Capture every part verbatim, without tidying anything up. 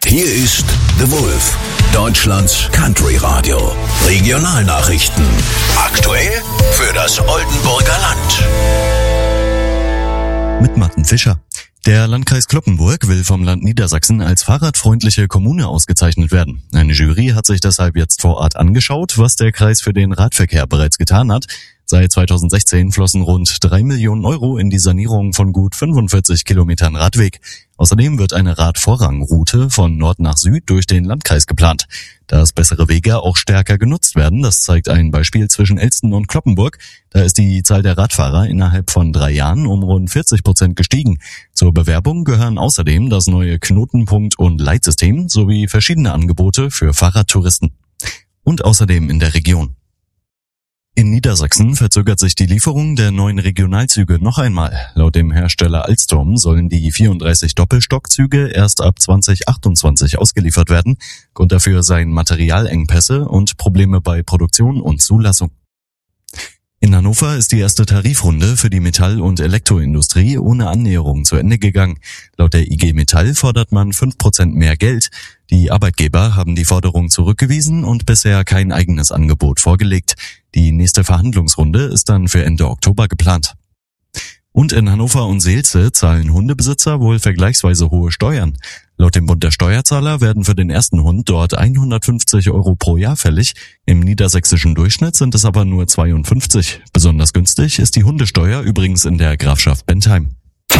Hier ist The Wolf, Deutschlands Country Radio. Regionalnachrichten. Aktuell für das Oldenburger Land. Mit Martin Fischer. Der Landkreis Cloppenburg will vom Land Niedersachsen als fahrradfreundliche Kommune ausgezeichnet werden. Eine Jury hat sich deshalb jetzt vor Ort angeschaut, was der Kreis für den Radverkehr bereits getan hat. Seit zweitausendsechzehn flossen rund drei Millionen Euro in die Sanierung von gut fünfundvierzig Kilometern Radweg. Außerdem wird eine Radvorrangroute von Nord nach Süd durch den Landkreis geplant. Dass bessere Wege auch stärker genutzt werden, das zeigt ein Beispiel zwischen Elsten und Cloppenburg. Da ist die Zahl der Radfahrer innerhalb von drei Jahren um rund vierzig Prozent gestiegen. Zur Bewerbung gehören außerdem das neue Knotenpunkt- und Leitsystem sowie verschiedene Angebote für Fahrradtouristen. Und außerdem in der Region. In Niedersachsen verzögert sich die Lieferung der neuen Regionalzüge noch einmal. Laut dem Hersteller Alstom sollen die vierunddreißig Doppelstockzüge erst ab zwanzig achtundzwanzig ausgeliefert werden. Grund dafür seien Materialengpässe und Probleme bei Produktion und Zulassung. In Hannover ist die erste Tarifrunde für die Metall- und Elektroindustrie ohne Annäherung zu Ende gegangen. Laut der I G Metall fordert man fünf Prozent mehr Geld. Die Arbeitgeber haben die Forderung zurückgewiesen und bisher kein eigenes Angebot vorgelegt. Die nächste Verhandlungsrunde ist dann für Ende Oktober geplant. Und in Hannover und Seelze zahlen Hundebesitzer wohl vergleichsweise hohe Steuern. Laut dem Bund der Steuerzahler werden für den ersten Hund dort hundertfünfzig Euro pro Jahr fällig. Im niedersächsischen Durchschnitt sind es aber nur zweiundfünfzig. Besonders günstig ist die Hundesteuer übrigens in der Grafschaft Bentheim.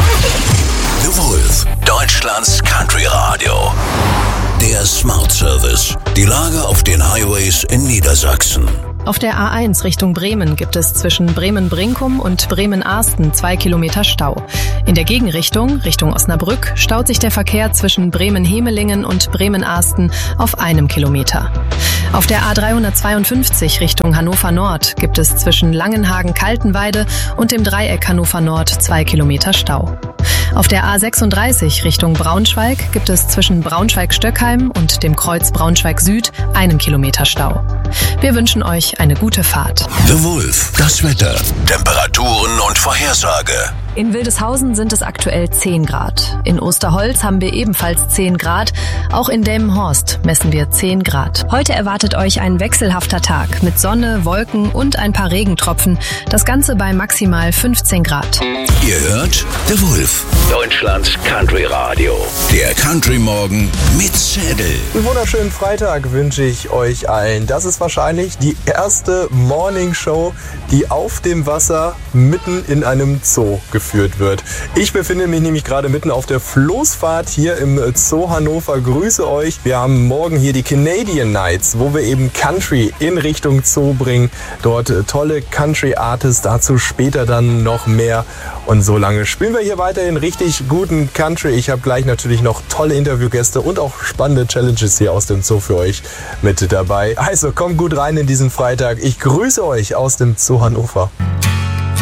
The Wolf, Deutschlands Country Radio. Der Smart Service. Die Lage auf den Highways in Niedersachsen. Auf der A eins Richtung Bremen gibt es zwischen Bremen-Brinkum und Bremen-Arsten zwei Kilometer Stau. In der Gegenrichtung, Richtung Osnabrück, staut sich der Verkehr zwischen Bremen-Hemelingen und Bremen-Arsten auf einem Kilometer. Auf der A dreihundertzweiundfünfzig Richtung Hannover Nord gibt es zwischen Langenhagen-Kaltenweide und dem Dreieck Hannover Nord zwei Kilometer Stau. Auf der A sechsunddreißig Richtung Braunschweig gibt es zwischen Braunschweig-Stöckheim und dem Kreuz Braunschweig Süd einen Kilometer Stau. Wir wünschen euch eine gute Fahrt. The Wolf, das Wetter, Temperaturen und Vorhersage. In Wildeshausen sind es aktuell zehn Grad. In Osterholz haben wir ebenfalls zehn Grad. Auch in Delmenhorst messen wir zehn Grad. Heute erwartet euch ein wechselhafter Tag mit Sonne, Wolken und ein paar Regentropfen. Das Ganze bei maximal fünfzehn Grad. Ihr hört The Wolf, Deutschlands Country Radio. Der Country Morgen mit Zedel. Einen wunderschönen Freitag wünsche ich euch allen. Das ist wahrscheinlich die erste Morning Show, die auf dem Wasser mitten in einem Zoo geführt wird. Ich befinde mich nämlich gerade mitten auf der Floßfahrt hier im Zoo Hannover. Grüße euch. Wir haben morgen hier die Canadian Nights, wo wir eben Country in Richtung Zoo bringen. Dort tolle Country Artists, dazu später dann noch mehr. Und so lange spielen wir hier weiterhin richtig guten Country. Ich habe gleich natürlich noch tolle Interviewgäste und auch spannende Challenges hier aus dem Zoo für euch mit dabei. Also kommt gut rein in diesen Freitag. Ich grüße euch aus dem Zoo Hannover.